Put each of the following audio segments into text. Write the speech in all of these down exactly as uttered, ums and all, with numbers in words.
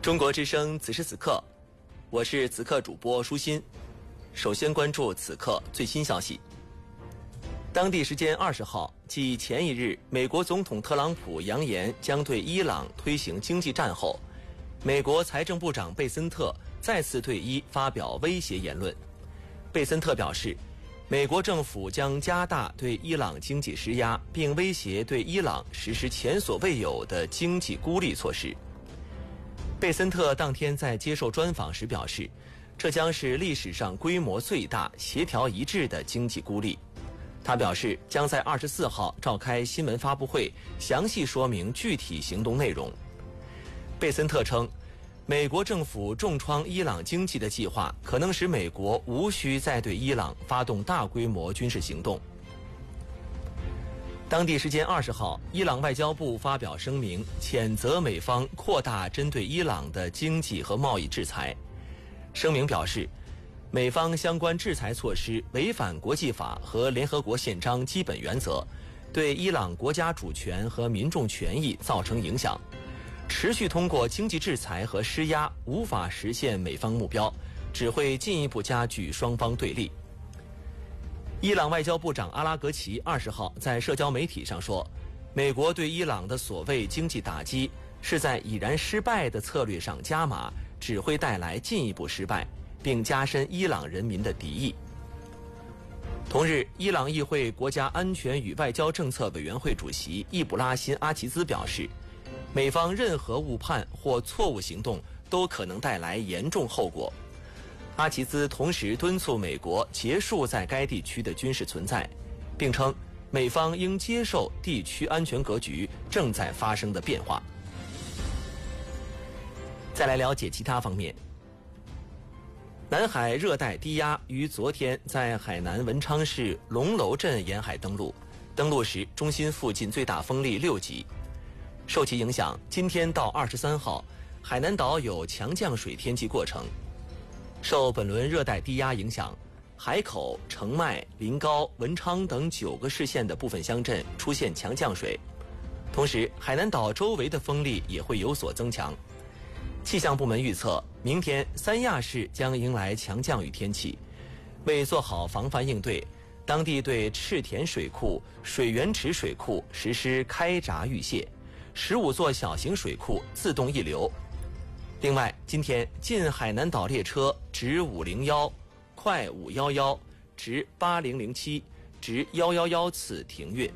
中国之声此时此刻，我是此刻主播舒心。首先关注此刻最新消息。当地时间二十号，继前一日美国总统特朗普扬言将对伊朗推行经济战后，美国财政部长贝森特再次对伊发表威胁言论。贝森特表示，美国政府将加大对伊朗经济施压，并威胁对伊朗实施前所未有的经济孤立措施。贝森特当天在接受专访时表示，这将是历史上规模最大、协调一致的经济孤立。他表示，将在二十四号召开新闻发布会，详细说明具体行动内容。贝森特称，美国政府重创伊朗经济的计划可能使美国无需再对伊朗发动大规模军事行动。当地时间二十号，伊朗外交部发表声明，谴责美方扩大针对伊朗的经济和贸易制裁。声明表示，美方相关制裁措施违反国际法和联合国宪章基本原则，对伊朗国家主权和民众权益造成影响。持续通过经济制裁和施压无法实现美方目标，只会进一步加剧双方对立。伊朗外交部长阿拉格齐二十号在社交媒体上说，美国对伊朗的所谓经济打击是在已然失败的策略上加码，只会带来进一步失败，并加深伊朗人民的敌意。同日，伊朗议会国家安全与外交政策委员会主席易卜拉欣·阿齐兹表示，美方任何误判或错误行动都可能带来严重后果。阿齐兹同时敦促美国结束在该地区的军事存在，并称美方应接受地区安全格局正在发生的变化。再来了解其他方面。南海热带低压于昨天在海南文昌市龙楼镇沿海登陆，登陆时中心附近最大风力六级。受其影响，今天到二十三号，海南岛有强降水天气过程。受本轮热带低压影响，海口、澄迈、临高、文昌等九个市县的部分乡镇出现强降水，同时海南岛周围的风力也会有所增强。气象部门预测，明天三亚市将迎来强降雨天气。为做好防范应对，当地对赤田水库、水源池水库实施开闸预泄，十五座小型水库自动溢流。另外，今天进海南岛列车直五零一、快五一一、直八零零七、直一一一次停运。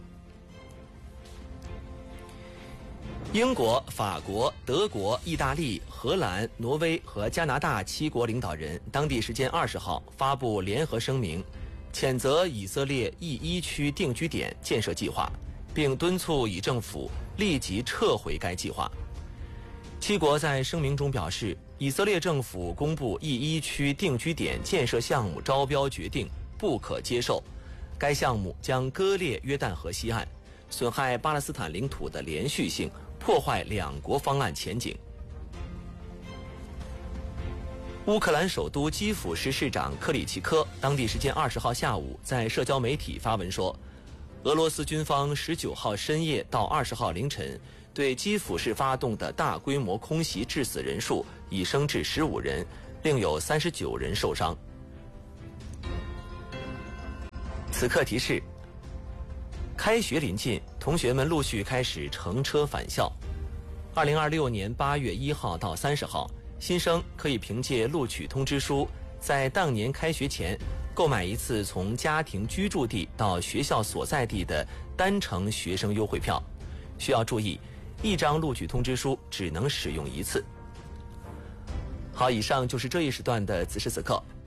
英国、法国、德国、意大利、荷兰、挪威和加拿大七国领导人当地时间二十号发布联合声明，谴责以色列 E 一 区定居点建设计划，并敦促以政府立即撤回该计划。七国在声明中表示，以色列政府公布 E 一 区定居点建设项目招标决定不可接受，该项目将割裂约旦河西岸，损害巴勒斯坦领土的连续性，破坏两国方案前景。乌克兰首都基辅市市长克里奇科当地时间二十号下午在社交媒体发文说，俄罗斯军方十九号深夜到二十号凌晨对基辅市发动的大规模空袭致死人数已升至十五人，另有三十九人受伤。此刻提示：开学临近，同学们陆续开始乘车返校。二零二六年八月一号到三十号，新生可以凭借录取通知书，在当年开学前购买一次从家庭居住地到学校所在地的单程学生优惠票。需要注意，一张录取通知书只能使用一次。好，以上就是这一时段的此时此刻。